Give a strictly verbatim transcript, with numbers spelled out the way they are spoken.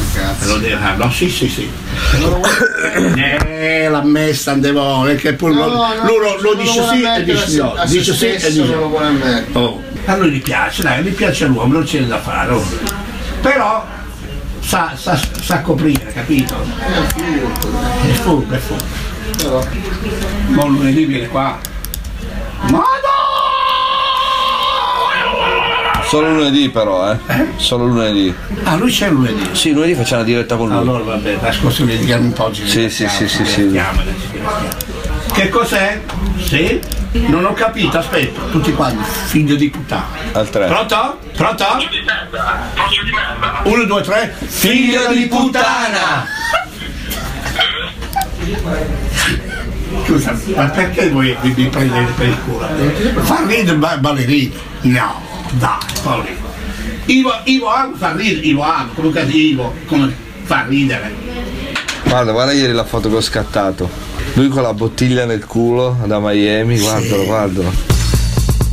Lo devo, no, sì, sì, sì. Eh, l'ha messa un demone, che poi No, lo, no, lui lo, lo dice sì e dice no, a se dice sì e stesso dice non lo vuole ammettere. oh. A lui gli piace, dai, gli piace l'uomo, non c'è da fare. Oh. Però sa, sa, sa coprire, capito? È furbo, è furbo. Ma lunedì viene qua. Madonna! Solo lunedì però, eh? Eh? Solo lunedì. Ah, lui c'è lunedì. Sì, lunedì facciamo la diretta con lui. Allora vabbè, la scorsa mi diamo un po' di Sì, sì, sì, sì, sì. Che cos'è? Sì? Non ho capito, aspetta, tutti quanti, figlio di puttana. Al tre. Pronto? Pronto? Uno, due, tre. Figlio di puttana! Scusa, ma perché voi vi, vi prendete per il culo? Fa ridere ba- ballerino? No, dai, Paolino. Ivo, Ivo Amo fa ridere, Ivo Amo, comunque Ivo, come fa ridere. Guarda, guarda ieri la foto che ho scattato. Lui con la bottiglia nel culo da Miami, guardalo, guardalo.